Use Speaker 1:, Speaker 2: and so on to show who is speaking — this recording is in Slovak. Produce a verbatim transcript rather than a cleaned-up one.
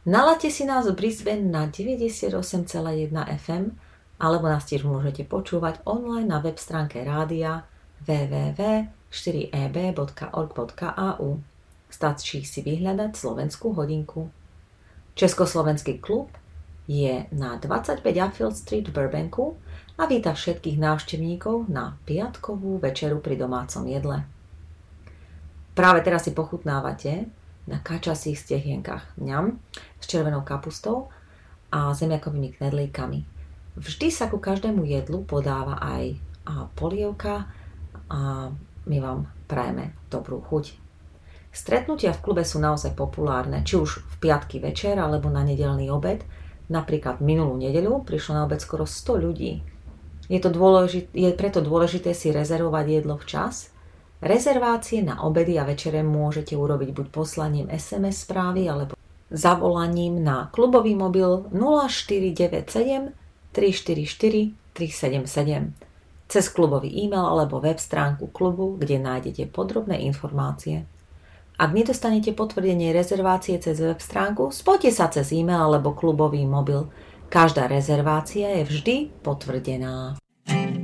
Speaker 1: Nalaďte si nás v Brisbane na deväťdesiatosem celá jedna ef em alebo nás tiež môžete počúvať online na web stránke rádia w w w bodka štyri e b bodka org bodka a u. Stačí si vyhľadať Slovenskú hodinku. Československý klub je na dvadsaťpäť Affield Street v Burbanku a víta všetkých návštevníkov na piatkovú večeru pri domácom jedle. Práve teraz si pochutnávate na kačacích stehienkach mňam s červenou kapustou a zemiakovými knedlíkami. Vždy sa ku každému jedlu podáva aj polievka a my vám prajeme dobrú chuť. Stretnutia v klube sú naozaj populárne, či už v piatky večer alebo na nedeľný obed. Napríklad minulú nedeľu prišlo na obed skoro sto ľudí. Je, to dôležité, je preto dôležité si rezervovať jedlo včas. Rezervácie na obedy a večere môžete urobiť buď poslaním es em es správy alebo zavolaním na klubový mobil nula štyri deväť sedem tri štyri štyri tri sedem sedem, cez klubový e-mail alebo web stránku klubu, kde nájdete podrobné informácie. Ak nedostanete potvrdenie rezervácie cez web stránku, spojte sa cez e-mail alebo klubový mobil. Každá rezervácia je vždy potvrdená.